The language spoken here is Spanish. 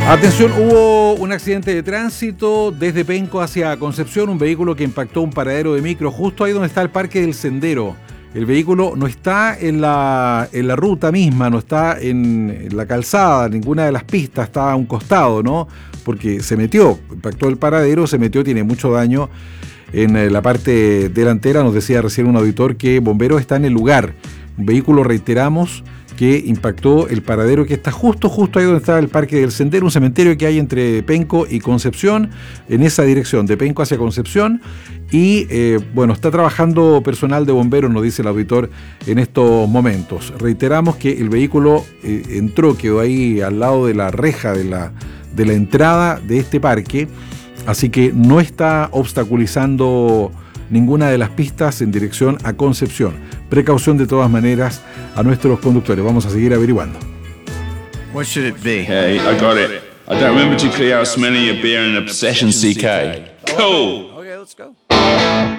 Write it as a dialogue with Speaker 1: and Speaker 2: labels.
Speaker 1: Atención, hubo un accidente de tránsito desde Penco hacia Concepción, un vehículo que impactó un paradero de micro justo ahí donde está el Parque del Sendero. El vehículo no está en la ruta misma, no está en la calzada, ninguna de las pistas, está a un costado, ¿no? Porque se metió, impactó el paradero, se metió, tiene mucho daño en la parte delantera. Nos decía recién un auditor que bomberos está en el lugar. Un vehículo, reiteramos, que impactó el paradero que está justo ahí donde está el Parque del Sendero, un cementerio que hay entre Penco y Concepción, en esa dirección, de Penco hacia Concepción. Y bueno, está trabajando personal de bomberos, nos dice el auditor, en estos momentos. Reiteramos que el vehículo entró, quedó ahí al lado de la reja de la entrada de este parque, así que no está obstaculizando ninguna de las pistas en dirección a Concepción. Precaución de todas maneras a nuestros conductores. Vamos a seguir averiguando.
Speaker 2: What should it be?
Speaker 3: Hey, I got it. I don't remember too clearly how smelling your beer and obsession, CK. Cool.
Speaker 2: Okay, let's go.